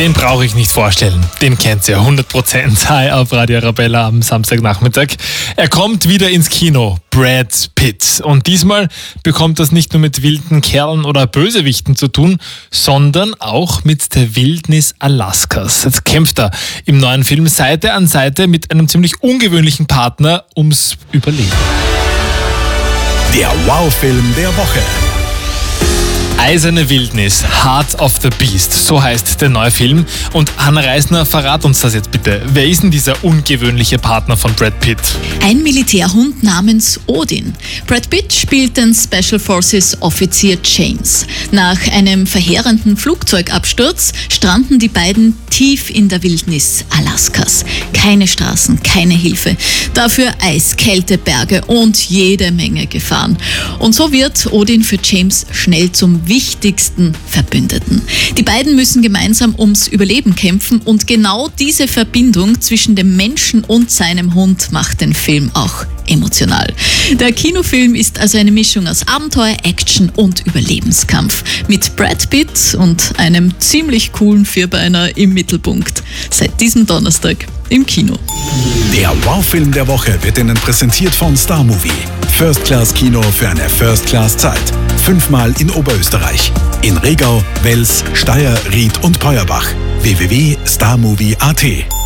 Den brauche ich nicht vorstellen. Den kennt ihr 100%. Hi auf Radio Arabella am Samstagnachmittag. Er kommt wieder ins Kino. Brad Pitt. Und diesmal bekommt das nicht nur mit wilden Kerlen oder Bösewichten zu tun, sondern auch mit der Wildnis Alaskas. Jetzt kämpft er im neuen Film Seite an Seite mit einem ziemlich ungewöhnlichen Partner ums Überleben. Der Wow-Film der Woche. Eiserne Wildnis, Heart of the Beast, so heißt der neue Film. Und Hanna Reisner, verrat uns das jetzt bitte. Wer ist denn dieser ungewöhnliche Partner von Brad Pitt? Ein Militärhund namens Odin. Brad Pitt spielt den Special Forces Offizier James. Nach einem verheerenden Flugzeugabsturz stranden die beiden tief in der Wildnis Alaskas. Keine Straßen, keine Hilfe. Dafür Eis, Kälte, Berge und jede Menge Gefahren. Und so wird Odin für James schnell zum wichtigsten Verbündeten. Die beiden müssen gemeinsam ums Überleben kämpfen und genau diese Verbindung zwischen dem Menschen und seinem Hund macht den Film auch emotional. Der Kinofilm ist also eine Mischung aus Abenteuer, Action und Überlebenskampf. Mit Brad Pitt und einem ziemlich coolen Vierbeiner im Mittelpunkt. Seit diesem Donnerstag im Kino. Der Wow-Film der Woche wird Ihnen präsentiert von Star Movie. First-Class-Kino für eine First-Class-Zeit. 5-mal in Oberösterreich. In Regau, Wels, Steyr, Ried und Peuerbach. www.starmovie.at